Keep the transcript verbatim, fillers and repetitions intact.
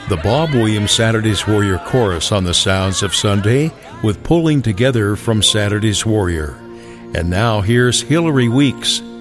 The Bob Williams Saturday's Warrior Chorus on the Sounds of Sunday with Pulling Together from Saturday's Warrior. And now here's Hillary Weeks